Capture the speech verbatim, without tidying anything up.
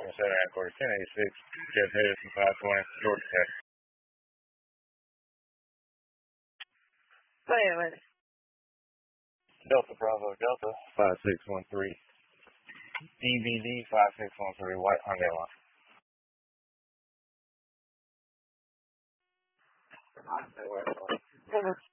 seven seven at quarter ten eighty-six. Jeff Harrison, five twenty, Georgia Tech. Wait a minute. Delta Bravo Delta, five six one three. D B D, five six one three, White Hyundai line.